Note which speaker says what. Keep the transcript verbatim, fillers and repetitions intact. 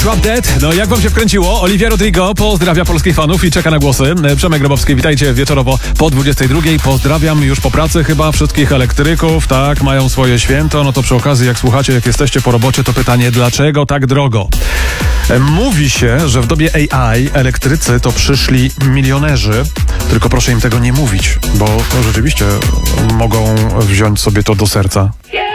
Speaker 1: Drop Dead. No jak wam się wkręciło? Olivia Rodrigo pozdrawia polskich fanów i czeka na głosy. Przemek Grabowski, witajcie wieczorowo po dwudziestej drugiej. Pozdrawiam już po pracy chyba wszystkich elektryków. Tak, mają swoje święto. No to przy okazji, jak słuchacie, jak jesteście po robocie, to pytanie, dlaczego tak drogo? Mówi się, że w dobie A I elektrycy to przyszli milionerzy. Tylko proszę im tego nie mówić, bo to rzeczywiście mogą wziąć sobie to do serca.